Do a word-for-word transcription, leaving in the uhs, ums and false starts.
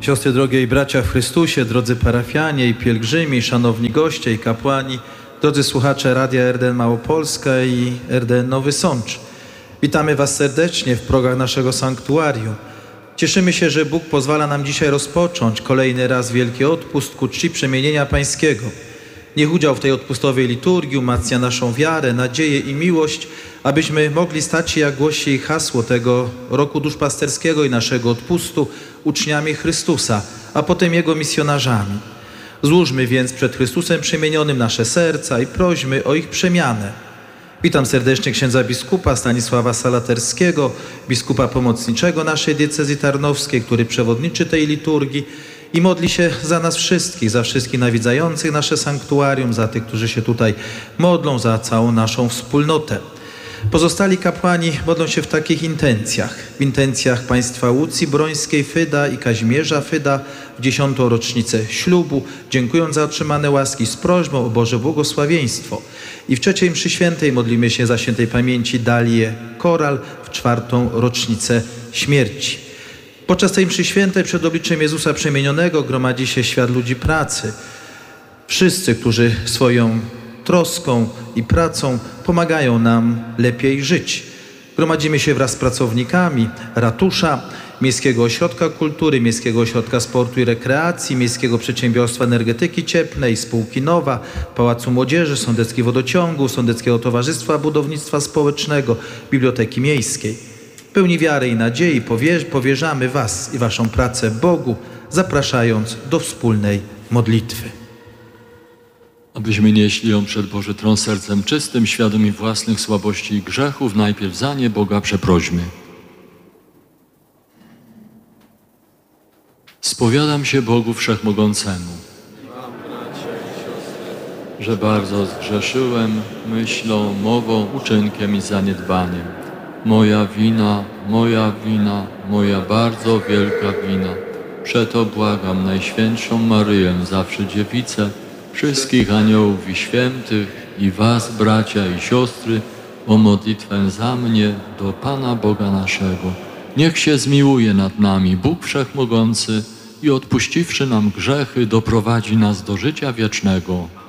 Siostry drogie i bracia w Chrystusie, drodzy parafianie i pielgrzymi, szanowni goście i kapłani, drodzy słuchacze Radia R D N Małopolska i R D N Nowy Sącz. Witamy Was serdecznie w progach naszego sanktuarium. Cieszymy się, że Bóg pozwala nam dzisiaj rozpocząć kolejny raz wielki odpust ku czci przemienienia Pańskiego. Niech udział w tej odpustowej liturgii umacnia naszą wiarę, nadzieję i miłość, abyśmy mogli stać się, jak głosi hasło tego roku duszpasterskiego i naszego odpustu, uczniami Chrystusa, a potem Jego misjonarzami. Złóżmy więc przed Chrystusem przemienionym nasze serca i prośmy o ich przemianę. Witam serdecznie księdza biskupa Stanisława Salaterskiego, biskupa pomocniczego naszej diecezji tarnowskiej, który przewodniczy tej liturgii i modli się za nas wszystkich, za wszystkich nawiedzających nasze sanktuarium, za tych, którzy się tutaj modlą, za całą naszą wspólnotę. Pozostali kapłani modlą się w takich intencjach. W intencjach państwa Łucji Brońskiej Fyda i Kazimierza Fyda w dziesiątą rocznicę ślubu, dziękując za otrzymane łaski z prośbą o Boże błogosławieństwo. I w trzeciej mszy świętej modlimy się za świętej pamięci Dalię Koral w czwartą rocznicę śmierci. Podczas tej mszy świętej przed obliczem Jezusa przemienionego gromadzi się świat ludzi pracy. Wszyscy, którzy swoją troską i pracą pomagają nam lepiej żyć. Gromadzimy się wraz z pracownikami ratusza, Miejskiego Ośrodka Kultury, Miejskiego Ośrodka Sportu i Rekreacji, Miejskiego Przedsiębiorstwa Energetyki Cieplnej, Spółki Nowa, Pałacu Młodzieży, Sądeckiego Wodociągu, Sądeckiego Towarzystwa Budownictwa Społecznego, Biblioteki Miejskiej. Pełni wiary i nadziei powierzamy Was i Waszą pracę Bogu, zapraszając do wspólnej modlitwy. Abyśmy nieśli ją przed Boży Tron sercem czystym, świadomi własnych słabości i grzechów, najpierw za nie Boga przeprośmy. Spowiadam się Bogu Wszechmogącemu, że bardzo zgrzeszyłem myślą, mową, uczynkiem i zaniedbaniem. Moja wina, moja wina, moja bardzo wielka wina. Przeto błagam Najświętszą Maryję, zawsze Dziewicę, wszystkich aniołów i świętych i was, bracia i siostry, o modlitwę za mnie do Pana Boga naszego. Niech się zmiłuje nad nami Bóg Wszechmogący i odpuściwszy nam grzechy, doprowadzi nas do życia wiecznego.